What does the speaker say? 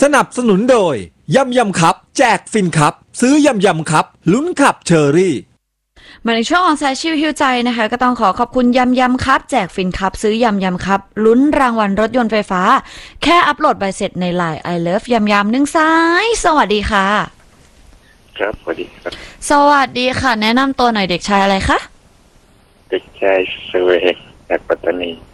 สนับสนุนโดยยำครับแจกฟินครับซื้อยำครับลุ้นขับเชอรี่มาในช่วงของสายชิวฮิวใจนะคะก็ต้องขอบคุณยำครับแจกฟินครับซื้อยำครับลุ้นรางวัลรถยนต์ไฟฟ้าแค่อัปโหลดใบเสร็จใน LINE I Love ยำ1 สายสวัสดีค่ะครับสวัสดีครับสวัสดีค่ะแนะนำตัวหน่อยเด็กชายอะไรคะเด็กชายเสวกจากปัตตานี